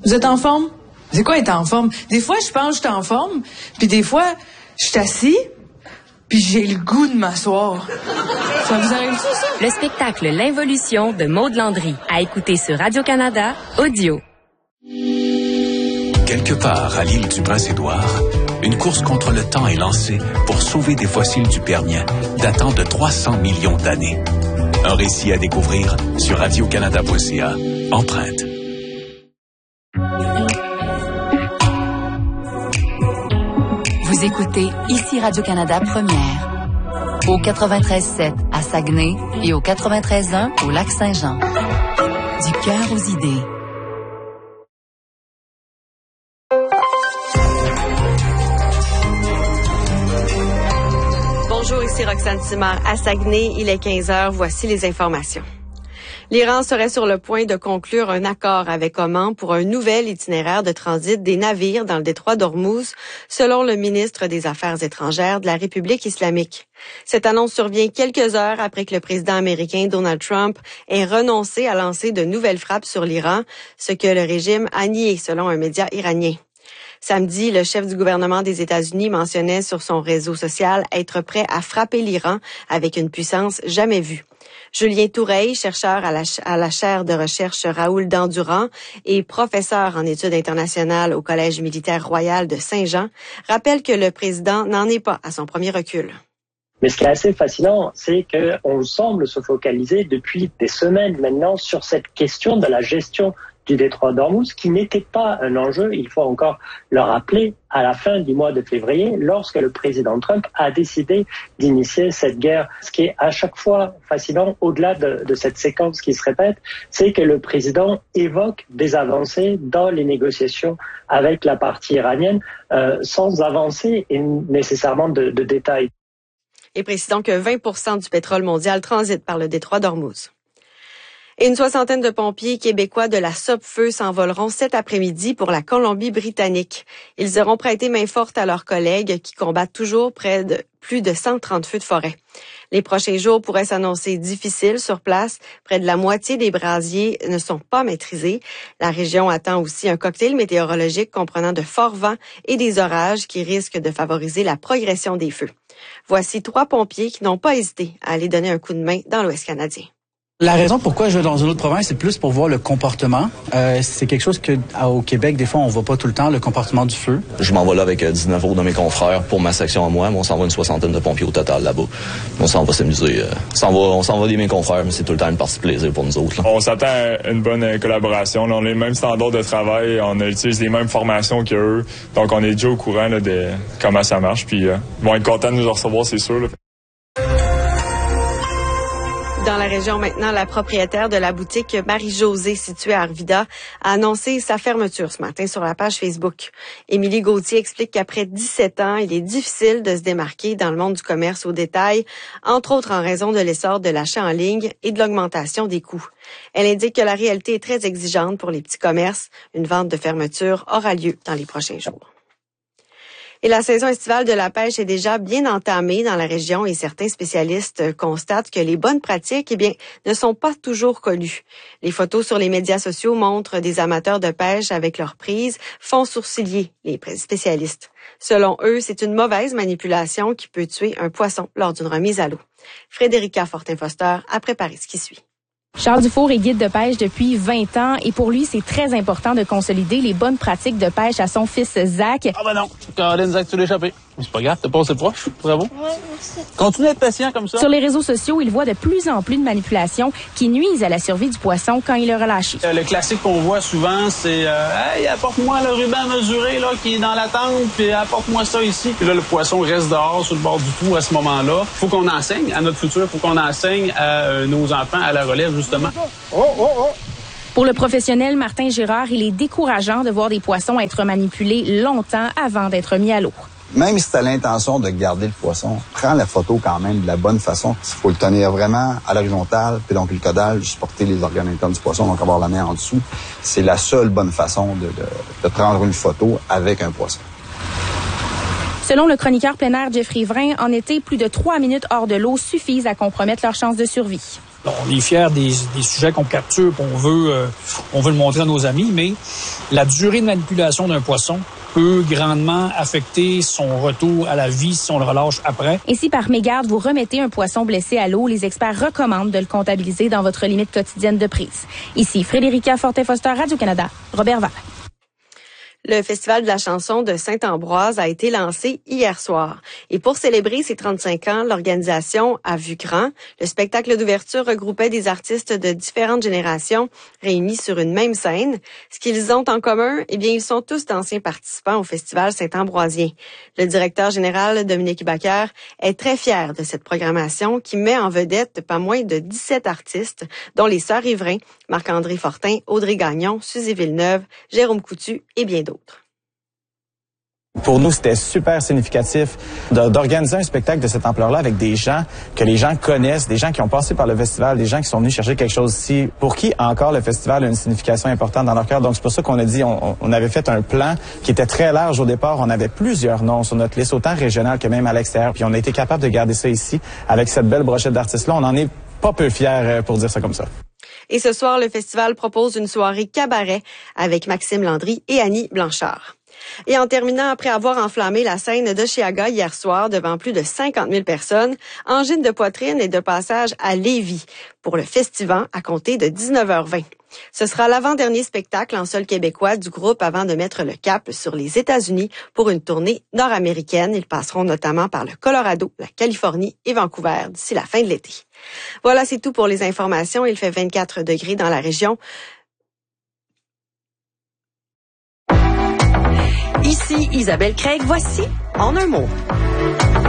Vous êtes en forme? C'est quoi être en forme? Des fois, je pense que je suis en forme, puis des fois, je suis assis, puis j'ai le goût de m'asseoir. Ça vous arrive-tu, ça? Le spectacle L'Involution de Maud Landry, à écouter sur Radio-Canada, audio. Quelque part à l'île du Prince-Édouard, une course contre le temps est lancée pour sauver des fossiles du Permien datant de 300 millions d'années. Un récit à découvrir sur radiocanada.ca. Empreinte. Vous écoutez ici Radio-Canada Première. Au 93.7 à Saguenay et au 93.1 au Lac-Saint-Jean. Du cœur aux idées. Bonjour, ici Roxane Simard à Saguenay. Il est 15h. Voici les informations. L'Iran serait sur le point de conclure un accord avec Oman pour un nouvel itinéraire de transit des navires dans le détroit d'Ormuz, selon le ministre des Affaires étrangères de la République islamique. Cette annonce survient quelques heures après que le président américain Donald Trump ait renoncé à lancer de nouvelles frappes sur l'Iran, ce que le régime a nié, selon un média iranien. Samedi, le chef du gouvernement des États-Unis mentionnait sur son réseau social être prêt à frapper l'Iran avec une puissance jamais vue. Julien Toureille, chercheur à la chaire de recherche Raoul Dandurand et professeur en études internationales au Collège militaire royal de Saint-Jean, rappelle que le président n'en est pas à son premier recul. Mais ce qui est assez fascinant, c'est qu'on semble se focaliser depuis des semaines maintenant sur cette question de la gestion du détroit d'Ormuz, qui n'était pas un enjeu, il faut encore le rappeler, à la fin du mois de février, lorsque le président Trump a décidé d'initier cette guerre. Ce qui est à chaque fois fascinant, au-delà de cette séquence qui se répète, c'est que le président évoque des avancées dans les négociations avec la partie iranienne, sans avancer et nécessairement de détails. Et précisons que 20% du pétrole mondial transite par le détroit d'Ormuz. Et une soixantaine de pompiers québécois de la Sopfeu s'envoleront cet après-midi pour la Colombie-Britannique. Ils auront prêté main forte à leurs collègues qui combattent toujours près de plus de 130 feux de forêt. Les prochains jours pourraient s'annoncer difficiles sur place. Près de la moitié des brasiers ne sont pas maîtrisés. La région attend aussi un cocktail météorologique comprenant de forts vents et des orages qui risquent de favoriser la progression des feux. Voici 3 pompiers qui n'ont pas hésité à aller donner un coup de main dans l'Ouest canadien. La raison pourquoi je vais dans une autre province, c'est plus pour voir le comportement. C'est quelque chose que au Québec, des fois, on voit pas tout le temps, le comportement du feu. Je m'en vais là avec 19 autres de mes confrères pour ma section à moi, mais on s'en va une soixantaine de pompiers au total là-bas. On s'en va s'amuser. On s'en va des mes confrères, mais c'est tout le temps une partie de plaisir pour nous autres. Là. On s'attend à une bonne collaboration. Là, on a les mêmes standards de travail, on utilise les mêmes formations qu'eux, donc on est déjà au courant là, de comment ça marche. Puis ils vont être contents de nous recevoir, c'est sûr. Là. Dans la région maintenant, la propriétaire de la boutique Marie-Josée située à Arvida a annoncé sa fermeture ce matin sur la page Facebook. Émilie Gauthier explique qu'après 17 ans, il est difficile de se démarquer dans le monde du commerce au détail, entre autres en raison de l'essor de l'achat en ligne et de l'augmentation des coûts. Elle indique que la réalité est très exigeante pour les petits commerces. Une vente de fermeture aura lieu dans les prochains jours. Et la saison estivale de la pêche est déjà bien entamée dans la région et certains spécialistes constatent que les bonnes pratiques, ne sont pas toujours connues. Les photos sur les médias sociaux montrent des amateurs de pêche avec leurs prises font sourciller les spécialistes. Selon eux, c'est une mauvaise manipulation qui peut tuer un poisson lors d'une remise à l'eau. Frédérica Fortin-Foster a préparé ce qui suit. Charles Dufour est guide de pêche depuis 20 ans et pour lui, c'est très important de consolider les bonnes pratiques de pêche à son fils Zach. Ah ben non, Caroline, Zach, tu l'as échappé. Mais c'est pas grave, t'es passé proche. Bravo. Oui, merci. Continue à être patient comme ça. Sur les réseaux sociaux, il voit de plus en plus de manipulations qui nuisent à la survie du poisson quand il est relâché. Le classique qu'on voit souvent, c'est hey, apporte-moi le ruban mesuré là qui est dans la tente, puis apporte-moi ça ici. Puis là, le poisson reste dehors sur le bord du trou à ce moment-là. Faut qu'on enseigne à notre futur, faut qu'on enseigne à nos enfants à la relève, justement. Pour le professionnel Martin Girard, il est décourageant de voir des poissons être manipulés longtemps avant d'être mis à l'eau. Même si tu as l'intention de garder le poisson, prends la photo quand même de la bonne façon. Il faut le tenir vraiment à l'horizontale, puis donc le caudal, supporter les organes internes du poisson, donc avoir la main en dessous. C'est la seule bonne façon de prendre une photo avec un poisson. Selon le chroniqueur plein air Jeffrey Vrin, en été, plus de 3 minutes hors de l'eau suffisent à compromettre leurs chances de survie. On est fiers des sujets qu'on capture, puis on veut le montrer à nos amis, mais la durée de manipulation d'un poisson peut grandement affecter son retour à la vie si on le relâche après. Et si par mégarde vous remettez un poisson blessé à l'eau, les experts recommandent de le comptabiliser dans votre limite quotidienne de prise. Ici Frédérica Fortin-Foster, Radio-Canada, Robert Val. Le Festival de la chanson de Saint-Ambroise a été lancé hier soir. Et pour célébrer ses 35 ans, l'organisation a vu grand. Le spectacle d'ouverture regroupait des artistes de différentes générations réunis sur une même scène. Ce qu'ils ont en commun, eh bien, ils sont tous d'anciens participants au Festival Saint-Ambroisien. Le directeur général, Dominique Bacquer, est très fier de cette programmation qui met en vedette pas moins de 17 artistes, dont les Sœurs Ivrin, Marc-André Fortin, Audrey Gagnon, Suzy Villeneuve, Jérôme Coutu et bien d'autres. Pour nous, c'était super significatif d'organiser un spectacle de cette ampleur-là avec des gens que les gens connaissent, des gens qui ont passé par le festival, des gens qui sont venus chercher quelque chose ici, pour qui encore le festival a une signification importante dans leur cœur. Donc c'est pour ça qu'on a dit, on avait fait un plan qui était très large au départ. On avait plusieurs noms sur notre liste, autant régional que même à l'extérieur. Puis on a été capable de garder ça ici avec cette belle brochette d'artistes-là. On en est pas peu fiers pour dire ça comme ça. Et ce soir, le festival propose une soirée cabaret avec Maxime Landry et Annie Blanchard. Et en terminant, après avoir enflammé la scène d'Oshiaga hier soir devant plus de 50 000 personnes, Angine de poitrine est de passage à Lévis pour le Festivant à compter de 19h20. Ce sera l'avant-dernier spectacle en sol québécois du groupe avant de mettre le cap sur les États-Unis pour une tournée nord-américaine. Ils passeront notamment par le Colorado, la Californie et Vancouver d'ici la fin de l'été. Voilà, c'est tout pour les informations. Il fait 24 degrés dans la région. Ici Isabelle Craig, voici En un mot.